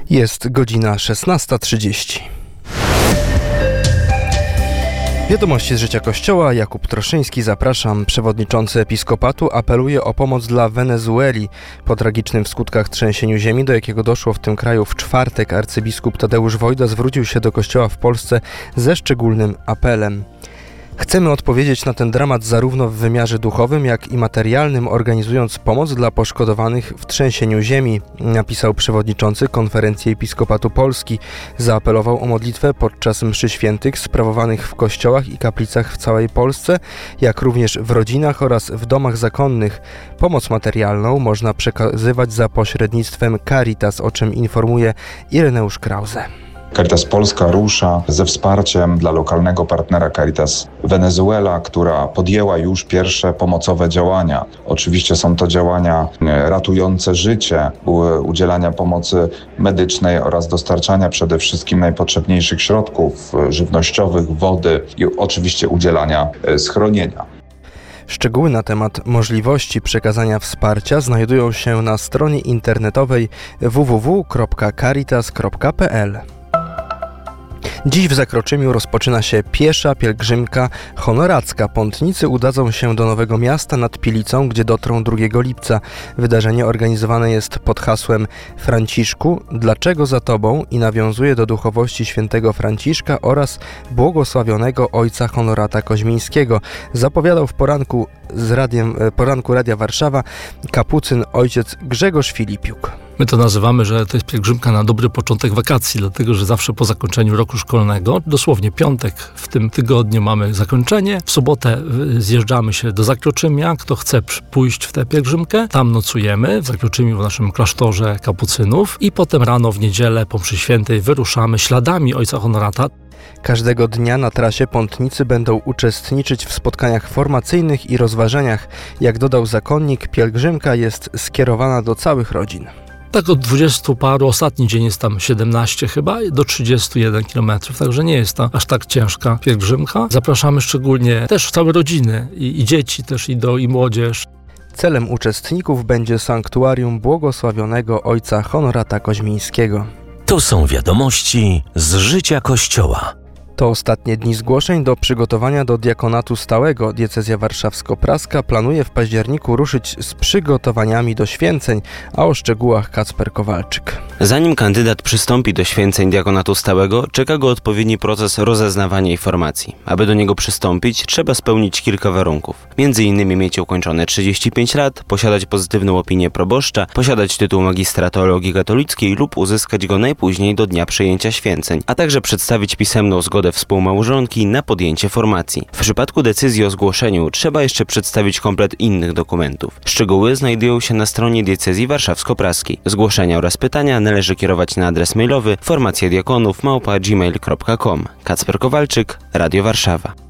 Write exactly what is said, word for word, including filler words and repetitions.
Jest godzina szesnasta trzydzieści. Wiadomości z życia Kościoła. Jakub Troszyński, zapraszam. Przewodniczący Episkopatu apeluje o pomoc dla Wenezueli. Po tragicznym w skutkach trzęsieniu ziemi, do jakiego doszło w tym kraju w czwartek, arcybiskup Tadeusz Wojda zwrócił się do Kościoła w Polsce ze szczególnym apelem. Chcemy odpowiedzieć na ten dramat zarówno w wymiarze duchowym, jak i materialnym, organizując pomoc dla poszkodowanych w trzęsieniu ziemi, napisał przewodniczący Konferencji Episkopatu Polski. Zaapelował o modlitwę podczas mszy świętych sprawowanych w kościołach i kaplicach w całej Polsce, jak również w rodzinach oraz w domach zakonnych. Pomoc materialną można przekazywać za pośrednictwem Caritas, o czym informuje Ireneusz Krause. Caritas Polska rusza ze wsparciem dla lokalnego partnera Caritas Wenezuela, która podjęła już pierwsze pomocowe działania. Oczywiście są to działania ratujące życie, udzielania pomocy medycznej oraz dostarczania przede wszystkim najpotrzebniejszych środków żywnościowych, wody i oczywiście udzielania schronienia. Szczegóły na temat możliwości przekazania wsparcia znajdują się na stronie internetowej w w w kropka caritas kropka p l. Dziś w Zakroczymiu rozpoczyna się piesza pielgrzymka honoracka. Pątnicy udadzą się do Nowego Miasta nad Pilicą, gdzie dotrą drugiego lipca. Wydarzenie organizowane jest pod hasłem Franciszku, dlaczego za Tobą? I nawiązuje do duchowości świętego Franciszka oraz błogosławionego ojca Honorata Koźmińskiego. Zapowiadał w poranku, z radiem, poranku Radia Warszawa kapucyn ojciec Grzegorz Filipiuk. My to nazywamy, że to jest pielgrzymka na dobry początek wakacji, dlatego że zawsze po zakończeniu roku szkolnego, dosłownie piątek w tym tygodniu mamy zakończenie, w sobotę zjeżdżamy się do Zakroczymia, kto chce pójść w tę pielgrzymkę, tam nocujemy w Zakroczymiu w naszym klasztorze kapucynów i potem rano w niedzielę po mszy świętej wyruszamy śladami ojca Honorata. Każdego dnia na trasie pątnicy będą uczestniczyć w spotkaniach formacyjnych i rozważaniach. Jak dodał zakonnik, pielgrzymka jest skierowana do całych rodzin. Tak od dwudziestu paru, ostatni dzień jest tam siedemnaście chyba, do trzydziestu jeden kilometrów, także nie jest to aż tak ciężka pielgrzymka. Zapraszamy szczególnie też całe rodziny i, i dzieci też i, do, i młodzież. Celem uczestników będzie sanktuarium błogosławionego ojca Honorata Koźmińskiego. To są wiadomości z życia Kościoła. To ostatnie dni zgłoszeń do przygotowania do diakonatu stałego. Diecezja warszawsko-praska planuje w październiku ruszyć z przygotowaniami do święceń, a o szczegółach Kacper Kowalczyk. Zanim kandydat przystąpi do święceń diakonatu stałego, czeka go odpowiedni proces rozeznawania informacji. Aby do niego przystąpić, trzeba spełnić kilka warunków. Między innymi mieć ukończone trzydzieści pięć lat, posiadać pozytywną opinię proboszcza, posiadać tytuł magistra teologii katolickiej lub uzyskać go najpóźniej do dnia przyjęcia święceń, a także przedstawić pisemną zgodę współmałżonki na podjęcie formacji. W przypadku decyzji o zgłoszeniu trzeba jeszcze przedstawić komplet innych dokumentów. Szczegóły znajdują się na stronie diecezji warszawsko-praskiej. Zgłoszenia oraz pytania należy kierować na adres mailowy formacjadiakonów małpa gmail kropka com. Kacper Kowalczyk, Radio Warszawa.